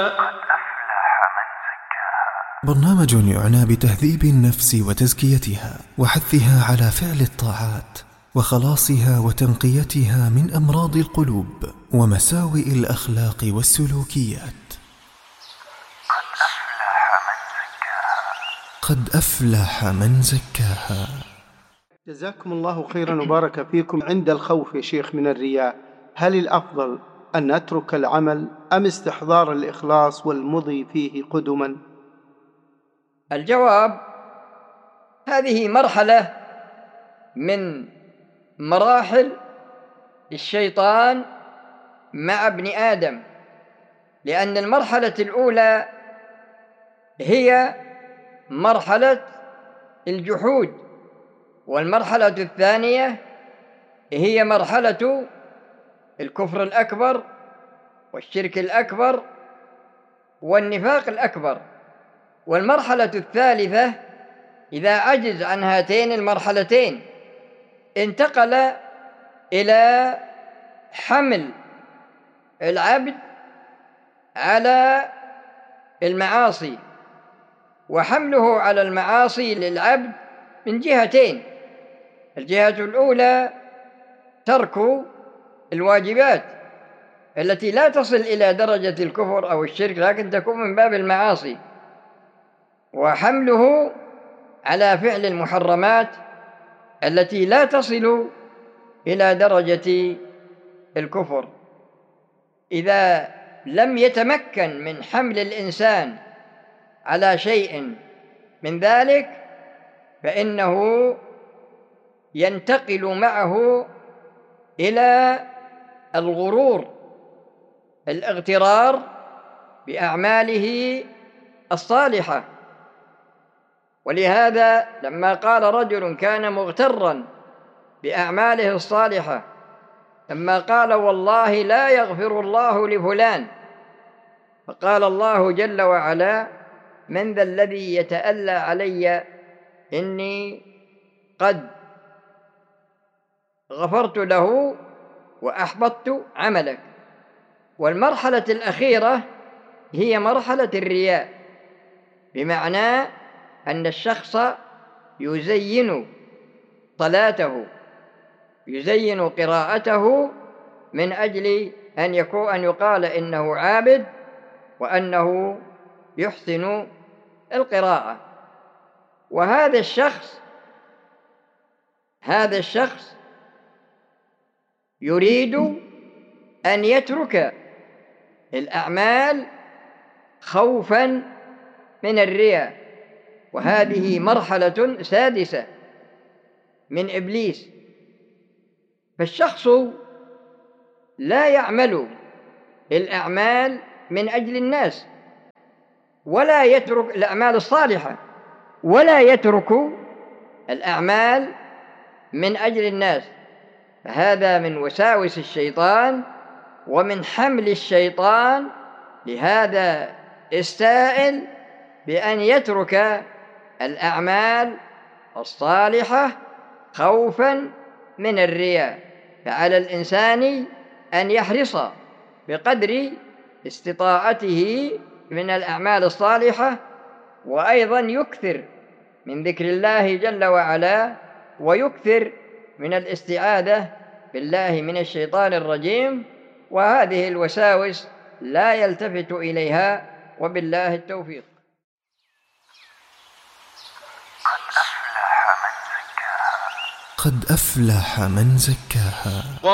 برنامج يعنى بتهذيب النفس وتزكيتها وحثها على فعل الطاعات وخلاصها وتنقيتها من أمراض القلوب ومساوئ الأخلاق والسلوكيات. قد أفلح من زكاها. جزاكم الله خيرا وبارك فيكم. عند الخوف يا شيخ من الرياء، هل الأفضل أن نترك العمل أم استحضار الإخلاص والمضي فيه قدما؟ الجواب: هذه مرحلة من مراحل الشيطان مع ابن آدم، لأن المرحلة الأولى هي مرحلة الجحود، والمرحلة الثانية هي مرحلة الكفر الأكبر والشرك الأكبر والنفاق الأكبر. والمرحلة الثالثة إذا عجز عن هاتين المرحلتين انتقل إلى حمل العبد على المعاصي، وحمله على المعاصي للعبد من جهتين: الجهة الأولى ترك الواجبات التي لا تصل إلى درجة الكفر أو الشرك لكن تكون من باب المعاصي، وحمله على فعل المحرمات التي لا تصل إلى درجة الكفر. إذا لم يتمكن من حمل الإنسان على شيء من ذلك فإنه ينتقل معه إلى الغرور، الاغترار بأعماله الصالحة. ولهذا لما قال رجل كان مغترا بأعماله الصالحة، لما قال: والله لا يغفر الله لفلان، فقال الله جل وعلا: من ذا الذي يتألى علي إني قد غفرت له وأحبطت عملك. والمرحلة الأخيرة هي مرحلة الرياء، بمعنى أن الشخص يزين صلاته، يزين قراءته من أجل أن يقال إنه عابد وأنه يحسن القراءة. وهذا الشخص يريد أن يترك الأعمال خوفاً من الرياء، وهذه مرحلة سادسة من إبليس. فالشخص لا يعمل الأعمال من أجل الناس، ولا يترك الأعمال الصالحة، ولا يترك الأعمال من أجل الناس، فهذا من وساوس الشيطان ومن حمل الشيطان لهذا السائل بأن يترك الأعمال الصالحة خوفاً من الرياء. فعلى الإنسان أن يحرص بقدر استطاعته من الأعمال الصالحة، وأيضاً يكثر من ذكر الله جل وعلا، ويكثر من الاستعاذة بالله من الشيطان الرجيم. وهذه الوساوس لا يلتفت إليها، وبالله التوفيق. قد أفلح من زكاها.